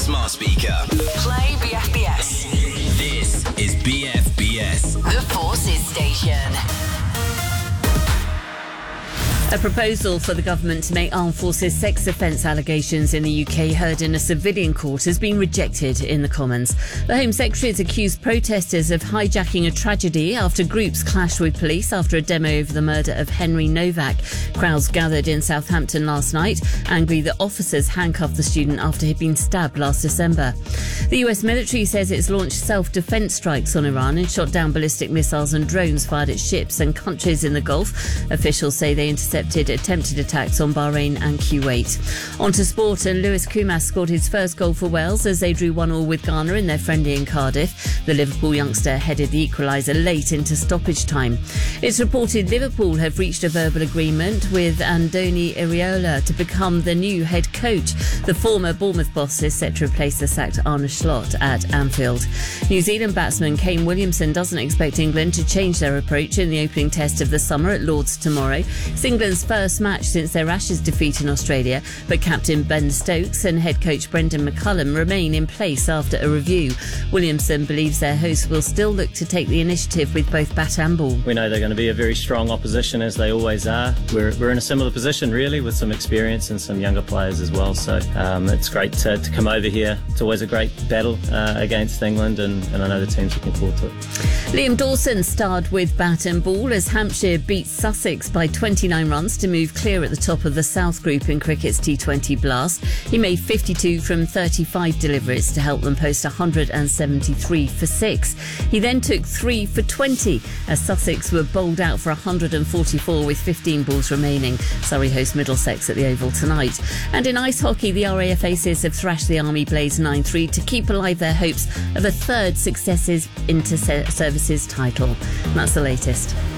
smart speaker. Play BFBS. This is BFBS. The Forces Station. A proposal for the government to make armed forces sex offence allegations in the UK heard in a civilian court has been rejected in the Commons. The Home Secretary has accused protesters of hijacking a tragedy after groups clashed with police after a demo over the murder of Henry Novak. Crowds gathered in Southampton last night, angry that officers handcuffed the student after he'd been stabbed last December. The US military says it's launched self-defence strikes on Iran and shot down ballistic missiles and drones fired at ships and countries in the Gulf. Officials say they intercepted attempted attacks on Bahrain and Kuwait. On to sport, and Lewis Kumas scored his first goal for Wales as they drew 1-1 with Ghana in their friendly in Cardiff. The Liverpool youngster headed the equaliser late into stoppage time. It's reported Liverpool have reached a verbal agreement with Andoni Iraola to become the new head coach. The former Bournemouth boss is set to replace the sacked Arne Slot at Anfield. New Zealand batsman Kane Williamson doesn't expect England to change their approach in the opening test of the summer at Lord's tomorrow. It's England's first match since their Ashes defeat in Australia, but captain Ben Stokes and head coach Brendan McCullum remain in place after a review. Williamson believes their hosts will still look to take the initiative with both bat and ball. We know they're going to be a very strong opposition, as they always are. We're in a similar position, really, with some experience and some younger players as well. So it's great to come over here. It's always a great battle against England, and I know the team's looking forward to it. Liam Dawson starred with bat and ball as Hampshire beat Sussex by 29 runs to move clear at the top of the South Group in cricket's T20 Blast. He made 52 from 35 deliveries to help them post 173 for 6. He then took 3 for 20 as Sussex were bowled out for 144 with 15 balls remaining. Surrey host Middlesex at the Oval tonight. And in ice hockey, the RAF Aces have thrashed the Army Blades 9-3 to keep alive their hopes of a third successive inter-services title. And that's the latest.